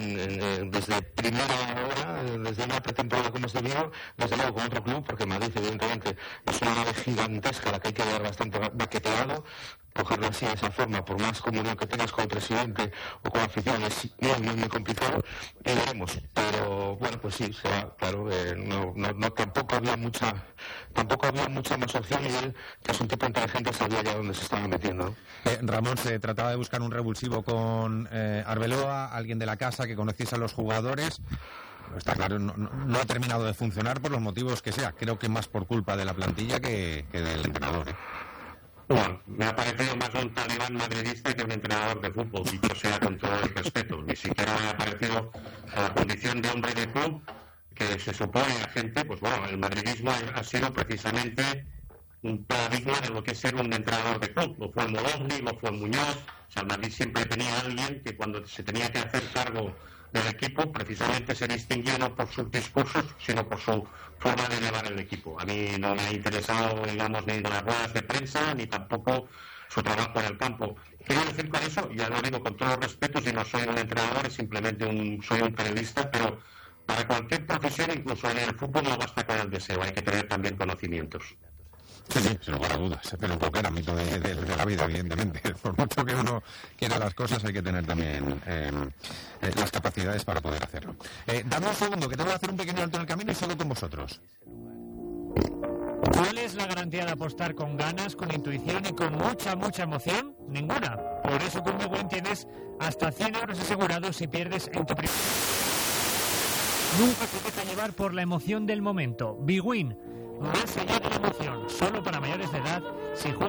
desde primera hora, desde una pretemporada como se vio, desde luego con otro club, porque Madrid evidentemente es una nave gigantesca, la que hay que dar bastante baqueteado. Cogerlo así de esa forma, por más comunión que tengas con el presidente o con afición, es muy complicado, y veremos. Pero bueno, pues sí, se va, claro, tampoco había mucha más opción, y él, que es un tipo inteligente, sabía ya dónde se estaba metiendo, ¿no? Ramón, se trataba de buscar un revulsivo con Arbeloa, alguien de la casa que conociese a los jugadores. Está claro, no ha terminado de funcionar por los motivos que sea. Creo que más por culpa de la plantilla que del entrenador, ¿eh? Bueno, me ha parecido más un talibán madridista que un entrenador de fútbol, dicho sea con todo el respeto. Ni siquiera me ha parecido la condición de hombre de club que se supone a gente. Pues bueno, el madridismo ha sido precisamente un paradigma de lo que es ser un entrenador de club. Lo fue Molosni, lo fue Muñoz. O sea, el Madrid siempre tenía a alguien que cuando se tenía que hacer cargo del equipo, precisamente se distinguía no por sus discursos, sino por su forma de llevar el equipo. A mí no me ha interesado, digamos, ni las ruedas de prensa, ni tampoco su trabajo en el campo. Quiero decir con eso, ya lo digo con todos los respetos, y no soy un entrenador, simplemente soy un periodista, pero para cualquier profesión, incluso en el fútbol, no basta con el deseo, hay que tener también conocimientos. Sí, sin lugar a dudas, pero en cualquier ámbito de la vida, evidentemente. Por mucho que uno quiera las cosas, hay que tener también las capacidades para poder hacerlo. Dame un segundo, que tengo que hacer un pequeño alto en el camino y sigo con vosotros. ¿Cuál es la garantía de apostar con ganas, con intuición y con mucha emoción? Ninguna. Por eso con Bwin tienes hasta 100 euros asegurados si pierdes en tu primer... Nunca te deja llevar por la emoción del momento. Bwin, más allá de la emoción, solo para mayores de edad, si juegas...